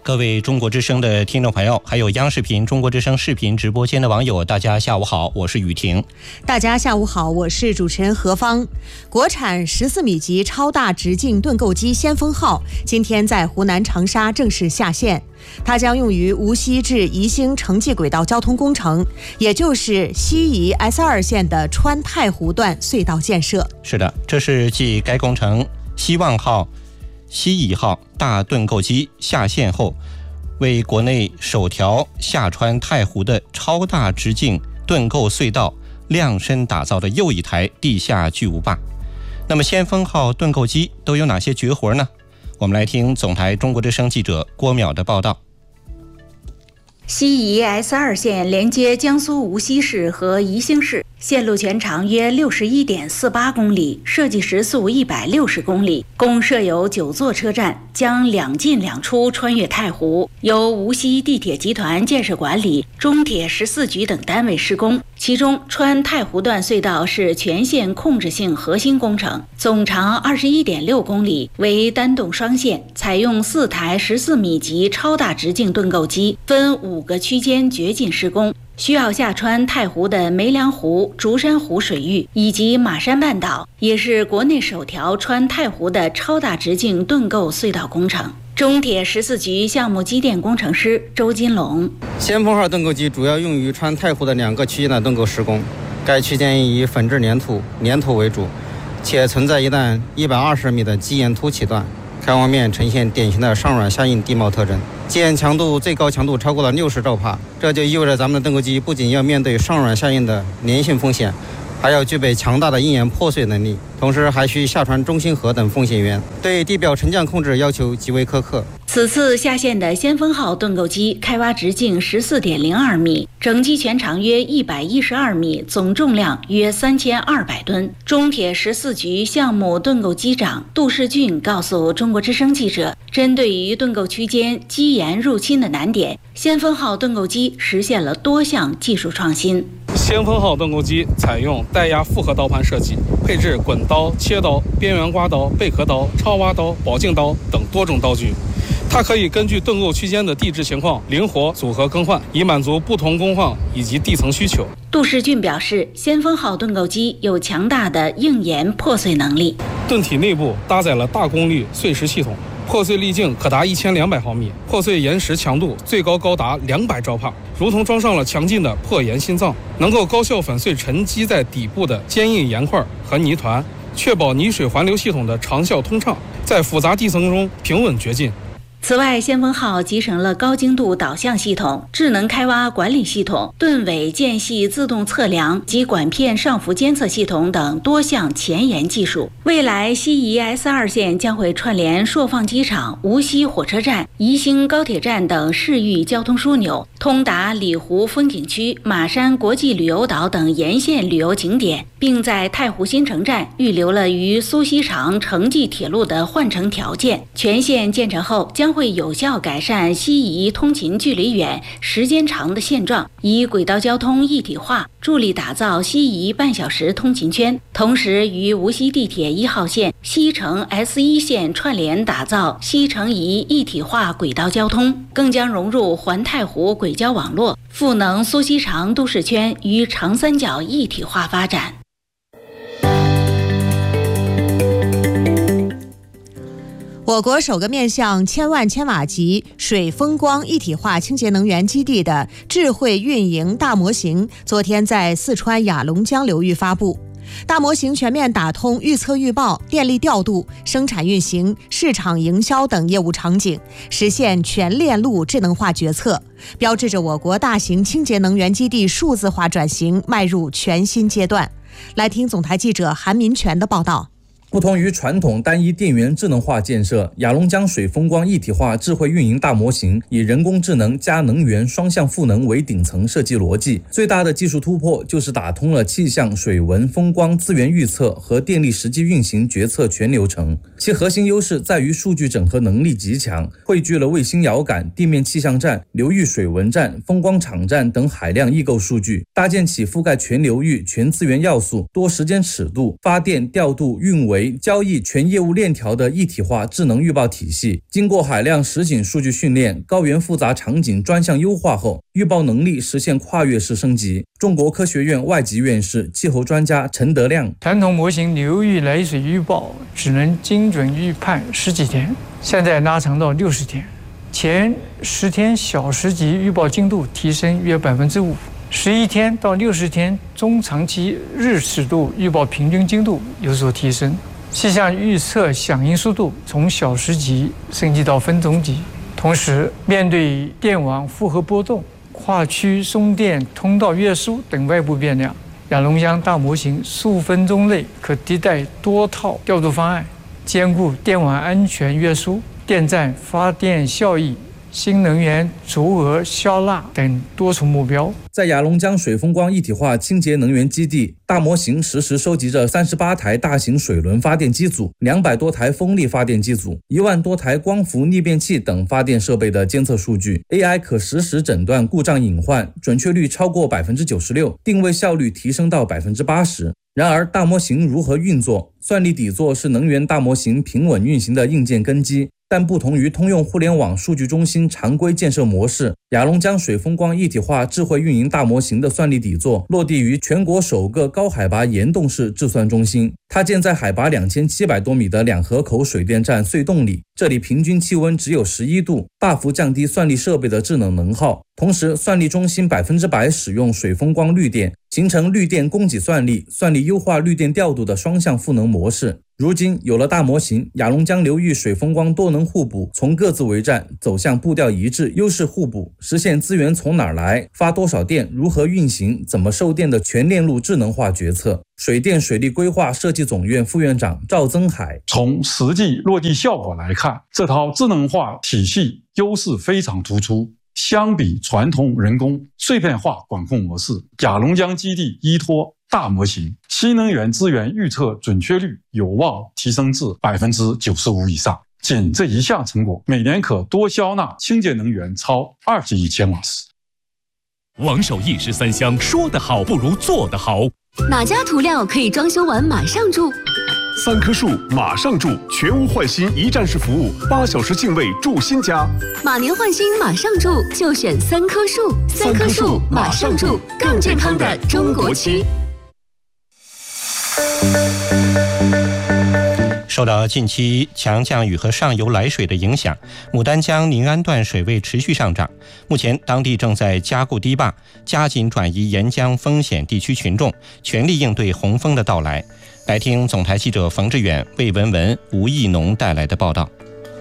各位中国之声的听众朋友，还有央视频中国之声视频直播间的网友，大家下午好，我是雨婷。 大家下午好，我是主持人何芳。国产14米级超大直径盾构机先锋号今天在湖南长沙正式下线，它将用于无锡至宜兴城际轨道交通工程，也就是西宜 S2 线的川太湖段隧道建设。 是的，这是继该工程希望号、西宜号大盾构机下线后，为国内首条下穿太湖的超大直径盾构隧道量身打造的又一台地下巨无霸。那么先锋号盾构机都有哪些绝活呢？我们来听总台中国之声记者郭淼的报道。 西宜 S2 线连接江苏无锡市和宜兴市，线路全长约61.48公里，设计时速160公里，共设有9座车站，将2进2出穿越太湖，由无锡地铁集团建设管理，中铁14局等单位施工。其中川太湖段隧道是全线控制性核心工程，总长21.6公里，为单洞双线，采用4台14米级超大直径盾构机，分5个区间掘进施工，需要下穿太湖的梅梁湖、竹山湖水域以及马山半岛，也是国内首条穿太湖的超大直径盾构隧道工程。中铁14局项目机电工程师周金龙： 先锋号盾构机主要用于穿太湖的2个区间的盾构施工，该区间以粉质粘土为主，且存在一段120米的基岩凸起段，开荒面呈现典型的上软下硬地貌特征，基岩强度最高强度超过了60兆帕，这就意味着咱们的盾构机不仅要面对上软下硬的粘性风险，还要具备强大的硬岩破碎能力，同时还需下穿中心河等风险源，对地表沉降控制要求极为苛刻。 此次下线的先锋号盾构机开挖直径14.02米，整机全长约112米，总重量约3200吨。中铁14局项目盾构机长杜世俊告诉中国之声记者，针对于盾构区间基岩入侵的难点，先锋号盾构机实现了多项技术创新。 先锋号盾构机采用带压复合刀盘设计，配置滚刀、切刀、边缘刮刀、贝壳刀、超挖刀、宝镜刀等多种刀具。它可以根据盾构区间的地质情况灵活组合更换，以满足不同工况以及地层需求。 杜世俊表示，先锋号盾构机有强大的硬岩破碎能力， 盾体内部搭载了大功率碎石系统，破碎粒径可达1200毫米，破碎岩石强度最高高达200兆帕，如同装上了强劲的破岩心脏，能够高效粉碎沉积在底部的坚硬岩块和泥团，确保泥水环流系统的长效通畅，在复杂地层中平稳掘进。 此外，先锋号集成了高精度导向系统、智能开挖管理系统、盾尾间隙自动测量及管片上浮监测系统等多项前沿技术。未来西宜 S2 线将会串联朔放机场、无锡火车站、宜兴高铁站等市域交通枢纽，通达里湖风景区、马山国际旅游岛等沿线旅游景点，并在太湖新城站预留了与苏锡常城际铁路的换乘条件。全线建成后，将会有效改善西宜通勤距离远、时间长的现状，以轨道交通一体化助力打造西宜半小时通勤圈，同时与无锡地铁1号线、西城 S1 线串联打造西城宜一体化轨道交通，更将融入环太湖轨交网络，赋能苏锡常都市圈与长三角一体化发展。 我国首个面向1000万千瓦级水风光一体化清洁能源基地的智慧运营大模型昨天在四川雅龙江流域发布。大模型全面打通预测预报、电力调度、生产运行、市场营销等业务场景，实现全链路智能化决策，标志着我国大型清洁能源基地数字化转型迈入全新阶段。来听总台记者韩民权的报道。 不同于传统单一电源智能化建设，雅龙江水风光一体化智慧运营大模型以人工智能加能源双向赋能为顶层设计逻辑，最大的技术突破就是打通了气象、水文、风光资源预测和电力实际运行决策全流程。其核心优势在于数据整合能力极强，汇聚了卫星遥感、地面气象站、流域水文站、风光场站等海量异构数据，搭建起覆盖全流域、全资源要素、多时间尺度、发电、调度、运维、 为交易全业务链条的一体化智能预报体系，经过海量实景数据训练、高原复杂场景专项优化后，预报能力实现跨越式升级。中国科学院外籍院士、气候专家陈德亮： 传统模型流域来水预报只能精准预判10几天，现在拉长到60天。前10天小时级预报精度提升约5%，11天到60天中长期日尺度预报平均精度有所提升。气象预测响应速度从小时级升级到分钟级。同时，面对电网负荷波动、跨区送电通道月疏等外部变量，亚龙江大模型数分钟内可迭代多套调度方案，兼顾电网安全月疏、电站发电效益、新能源足额消纳等多重目标。 在亚龙江水风光一体化清洁能源基地，大模型实时收集着38台大型水轮发电机组、200多台风力发电机组、1万多台光伏逆变器等发电设备的监测数据。AI 可实时诊断故障隐患，准确率超过96%，定位效率提升到80%。然而，大模型如何运作？算力底座是能源大模型平稳运行的硬件根基，但不同于通用互联网数据中心常规建设模式，亚龙江水风光一体化智慧运营大模型的算力底座落地于全国首个高海拔岩洞式制算中心。它建在海拔2700多米的两河口水电站隧洞里，这里平均气温只有11度，大幅降低算力设备的制冷能耗。同时，算力中心100%使用水风光绿电，形成绿电供给算力、算力优化绿电调度的双向赋能模式。如今有了大模型，亚龙江流域水风光多能互补，从各自为战走向步调一致、优势互补，实现资源从哪儿来、发多少电、如何运行、怎么售电的全链路智能化决策。水电水利规划设计总院副院长赵增海： 从实际落地效果来看，这套智能化体系优势非常突出。相比传统人工碎片化管控模式，亚龙江基地依托大模型，新能源资源预测准确率有望提升至95%以上。仅这一项成果，每年可多消纳清洁能源超20亿千瓦时。 王守义是3香，说得好不如做得好。 哪家涂料可以装修完马上住 ？3棵树马上住，全屋换新一站式服务，8小时净位住新家。 马年换新马上住，就选3棵树。3棵树马上住，更健康的中国区。 受到近期强降雨和上游来水的影响，牡丹江宁安段水位持续上涨。目前，当地正在加固堤坝，加紧转移沿江风险地区群众，全力应对洪峰的到来。来听总台记者冯志远、魏文文、吴义农带来的报道。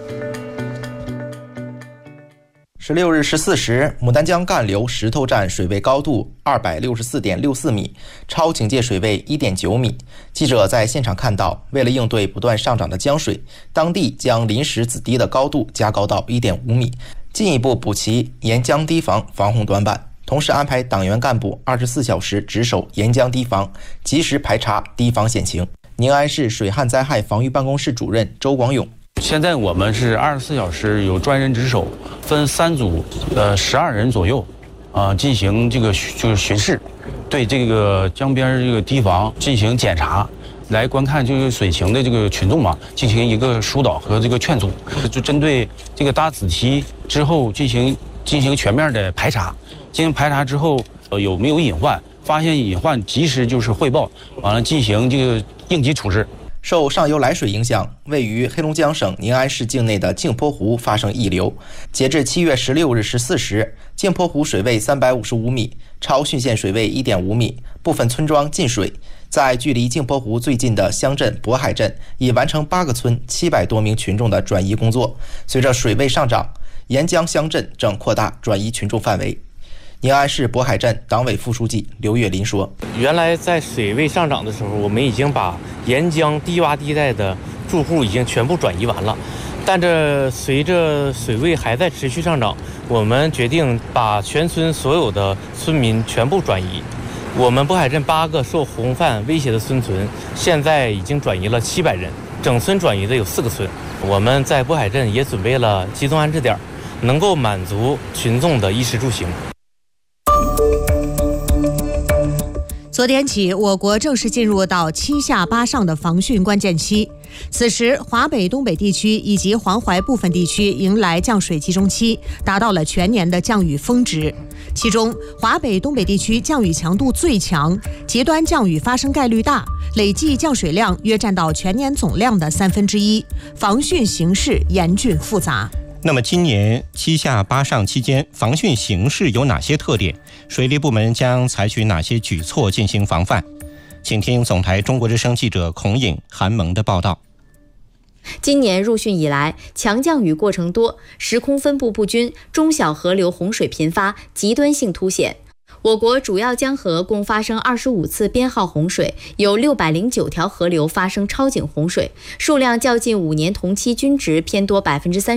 16日14时，牡丹江干流石头站水位高度264.64米，超警戒水位1.9米。记者在现场看到，为了应对不断上涨的江水，当地将临时子堤的高度加高到1.5米，进一步补齐沿江堤防防洪短板。同时安排党员干部24小时值守沿江堤防，及时排查堤防险情。宁安市水旱灾害防御办公室主任周广勇： 现在我们是24小时有专人值守，分3组，12人左右，进行这个巡视，对这个江边这个堤防进行检查，来观看这个水情的这个群众嘛，进行一个疏导和这个劝阻，就针对这个搭子堤之后进行全面的排查。进行排查之后，有没有隐患？发现隐患及时就是汇报，完了进行这个应急处置。 受上游来水影响，位于黑龙江省宁安市境内的镜泊湖发生溢流。截至7月16日14时，镜泊湖水位355米，超汛线水位1.5米，部分村庄进水。在距离镜泊湖最近的乡镇渤海镇，已完成8个村700多名群众的转移工作。随着水位上涨，沿江乡镇正扩大转移群众范围。宁安市渤海镇党委副书记刘月林说：“ 原来在水位上涨的时候，我们已经把沿江低洼地带的住户已经全部转移完了，但这随着水位还在持续上涨，我们决定把全村所有的村民全部转移。我们渤海镇8个受洪泛威胁的村现在已经转移了700人，整村转移的有4个村。我们在渤海镇也准备了集中安置点，能够满足群众的衣食住行。” 昨天起，我国正式进入到7下8上的防汛关键期。此时，华北、东北地区以及黄淮部分地区迎来降水集中期，达到了全年的降雨峰值。其中，华北、东北地区降雨强度最强，极端降雨发生概率大，累计降水量约占到全年总量的1/3，防汛形势严峻复杂。 那么今年7下8上期间，防汛形势有哪些特点？水利部门将采取哪些举措进行防范？请听总台中国之声记者孔颖、韩萌的报道。 今年入汛以来，强降雨过程多，时空分布不均，中小河流洪水频发，极端性凸显。我国主要江河共发生25次编号洪水，有609条河流发生超警洪水，数量较近5年同期均值偏多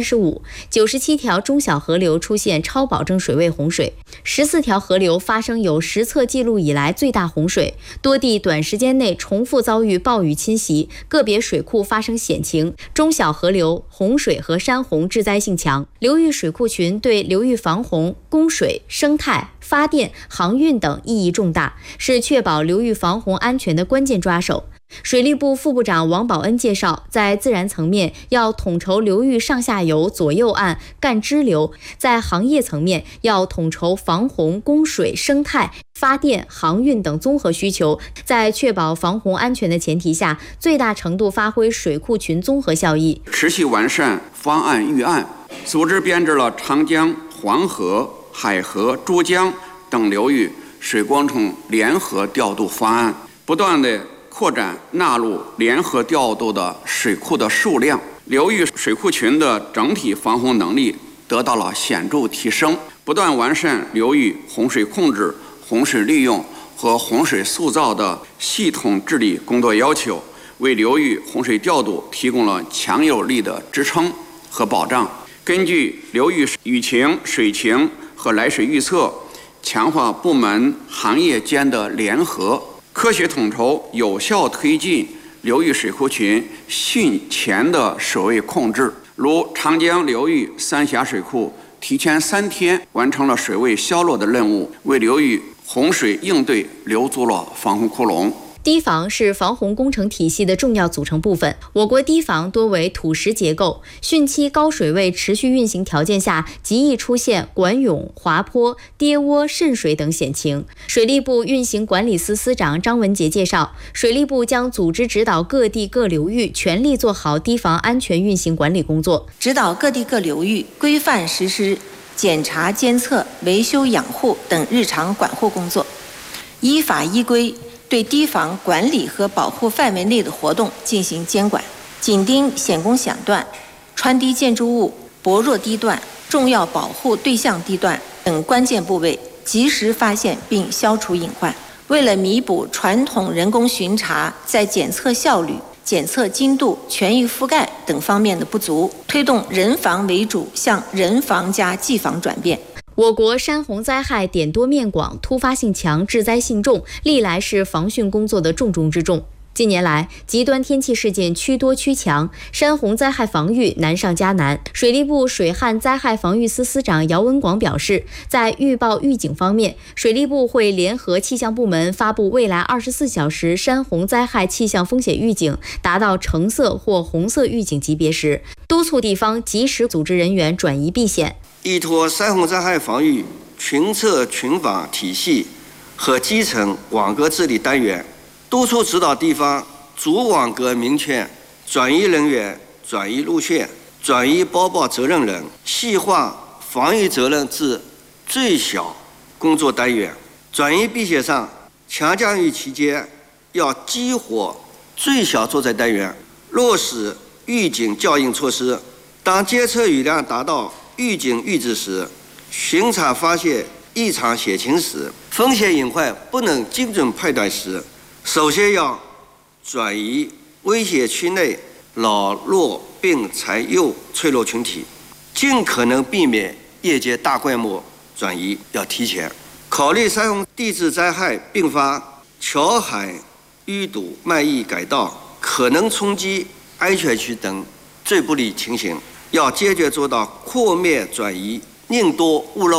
35%，97条中小河流出现超保证水位洪水，14条河流发生有实测记录以来最大洪水，多地短时间内重复遭遇暴雨侵袭，个别水库发生险情，中小河流洪水和山洪致灾性强。流域水库群对流域防洪、供水、生态、发电、航运等意义重大，是确保流域防洪安全的关键抓手。水利部副部长王宝恩介绍，在自然层面要统筹流域上下游、左右岸、干支流；在行业层面要统筹防洪、供水、生态、发电、航运等综合需求，在确保防洪安全的前提下，最大程度发挥水库群综合效益， 持续完善方案预案，组织编制了长江、黄河、海河、珠江等流域水工程联合调度方案，不断的扩展纳入联合调度的水库的数量，流域水库群的整体防洪能力得到了显著提升，不断完善流域洪水控制、洪水利用和洪水塑造的系统治理工作要求，为流域洪水调度提供了强有力的支撑和保障。根据流域雨情、水情和来水预测，强化部门行业间的联合，科学统筹，有效推进流域水库群汛前的水位控制。如长江流域三峡水库提前3天完成了水位消落的任务，为流域洪水应对留足了防洪窟窿。 堤防是防洪工程体系的重要组成部分。我国堤防多为土石结构，汛期高水位持续运行条件下，极易出现管涌、滑坡、跌窝、渗水等险情。水利部运行管理司司长张文杰介绍，水利部将组织指导各地各流域全力做好堤防安全运行管理工作， 指导各地各流域规范实施检查、监测、维修、养护等日常管护工作，依法依规对堤防管理和保护范围内的活动进行监管，紧盯险工险段、穿堤建筑物、薄弱地段、重要保护对象地段等关键部位，及时发现并消除隐患。为了弥补传统人工巡查在检测效率、检测精度、全域覆盖等方面的不足，推动人防为主向人防加技防转变。 我国山洪灾害点多面广，突发性强，致灾性重，历来是防汛工作的重中之重。近年来，极端天气事件趋多趋强，山洪灾害防御难上加难。水利部水旱灾害防御司司长姚文广表示，在预报预警方面，水利部会联合气象部门发布未来24小时山洪灾害气象风险预警达到橙色或红色预警级别时，督促地方及时组织人员转移避险。 依托山洪灾害防御群测群防体系和基层网格治理单元，督促指导地方主网格明确转移人员、转移路线、转移播报责任人，细化防御责任至最小工作单元。转移避险上，强降雨期间要激活最小作战单元，落实预警校应措施。当监测雨量达到预警阈值时，巡查发现异常险情时，风险隐患不能精准判断时，首先要转移危险区内老弱病残幼脆弱群体，尽可能避免夜间大规模转移，要提前考虑山洪地质灾害并发桥海淤堵、漫溢改道、可能冲击安全区等最不利情形，要坚决做到扩面转移，宁多勿漏，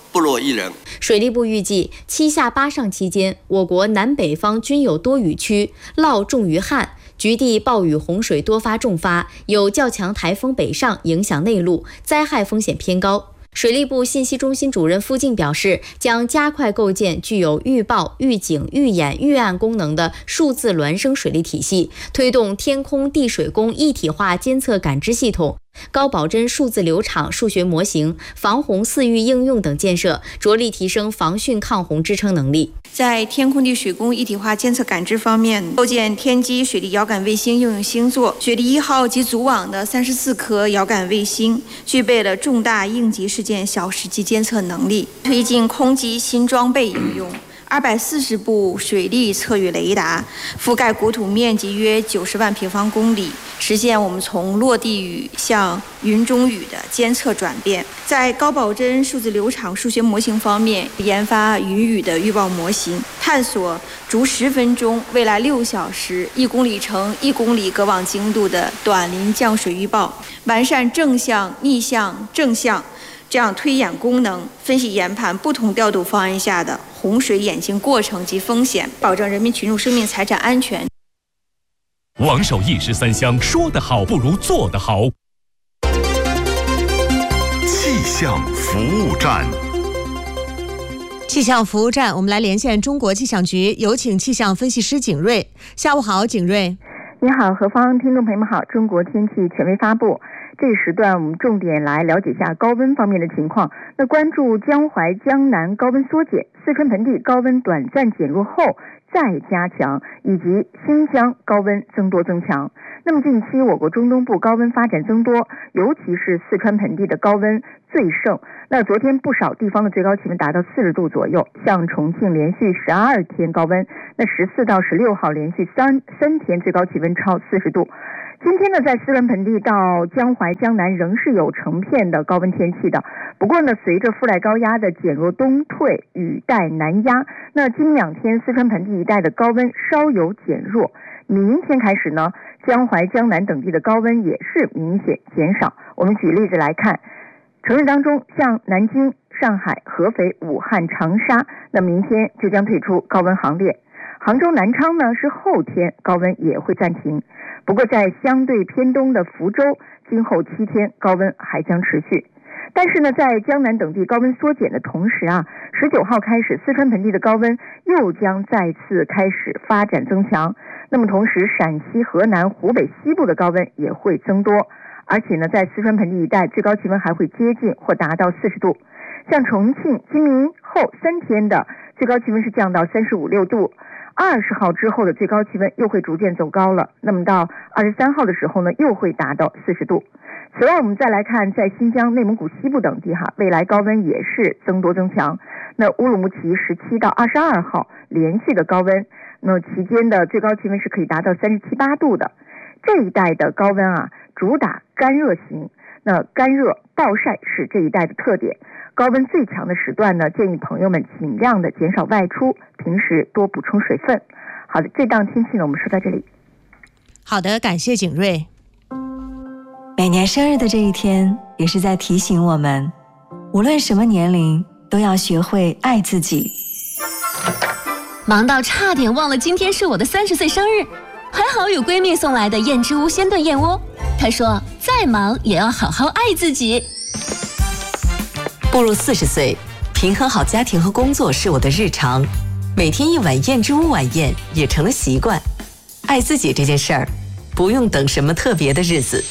不落一人。 水利部预计7下8上期间，我国南北方均有多雨区，涝重于旱，局地暴雨洪水多发重发，有较强台风北上影响内陆，灾害风险偏高。水利部信息中心主任付静表示，将加快构建具有预报、预警、预演、预案功能的数字孪生水利体系，推动天空地水工一体化监测感知系统、高保真数字流场数学模型、防洪饲育应用等建设，着力提升防汛抗洪支撑能力。 在天空地水工一体化监测感知方面，构建天基水利遥感卫星应用星座、水利1号及组网的34颗遥感卫星，具备了重大应急事件小时级监测能力，推进空基新装备应用。240部水利测域雷达覆盖国土面积约90万平方公里，实现我们从落地雨向云中雨的监测转变。在高保真数字流场数学模型方面，研发云雨的预报模型，探索逐10分钟、未来6小时、1公里乘1公里隔网精度的短临降水预报，完善正向、逆向、正向这样推演功能，分析研判不同调度方案下的洪水演进过程及风险，保证人民群众生命财产安全。 王守义13香，说得好不如做得好。 气象服务站， 气象服务站，我们来连线中国气象局，有请气象分析师景瑞。下午好，景瑞。 你好，何方，听众朋友们好。中国天气权威发布，这一时段我们重点来了解一下高温方面的情况。那关注江淮、江南高温缩减，四川盆地高温短暂减弱后再加强，以及新疆高温增多增强。那么近期我国中东部高温发展增多，尤其是四川盆地的高温最盛。那昨天不少地方的最高气温达到40度左右，像重庆连续12天高温，那14到16号连续三天最高气温超40度。今天呢，在四川盆地到江淮、江南仍是有成片的高温天气的。不过呢，随着副带高压的减弱东退，雨带南压，那今2天四川盆地一带的高温稍有减弱。明天开始呢，江淮、江南等地的高温也是明显减少。我们举例子来看，城市当中，像南京、上海、合肥、武汉、长沙，那明天就将退出高温行列。杭州、南昌呢是后天高温也会暂停。不过在相对偏东的福州，今后7天高温还将持续。但是呢，在江南等地高温缩减的同时啊，19号开始，四川盆地的高温又将再次开始发展增强。那么同时，陕西、河南、湖北西部的高温也会增多，而且呢，在四川盆地一带最高气温还会接近或达到40度。像重庆今明后3天的最高气温是降到35、6度。20号之后的最高气温又会逐渐走高了，那么到23号的时候呢，又会达到40度。此外，我们再来看在新疆、内蒙古西部等地未来高温也是增多增强。那乌鲁木齐17到22号连续的高温，那期间的最高气温是可以达到37、8度的。这一带的高温啊，主打干热型，那干热暴晒是这一带的特点。高温最强的时段呢，建议朋友们尽量的减少外出，平时多补充水分。好的，这档天气呢，我们说到这里。 好的，感谢景瑞。 每年生日的这一天，也是在提醒我们，无论什么年龄，都要学会爱自己。 忙到差点忘了今天是我的30岁生日，还好有闺蜜送来的燕之屋鲜炖燕窝。她说，再忙也要好好爱自己。 步入40岁，平衡好家庭和工作是我的日常，每天一碗燕之屋晚宴也成了习惯。爱自己这件事儿，不用等什么特别的日子。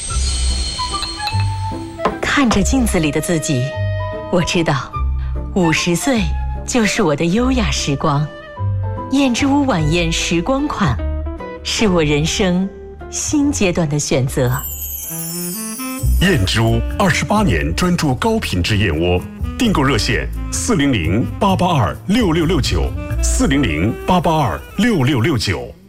看着镜子里的自己，我知道50岁就是我的优雅时光。燕之屋晚宴时光款，是我人生新阶段的选择。 燕之屋28年专注高品质燕窝，订购热线400-882-6669，400-882-6669。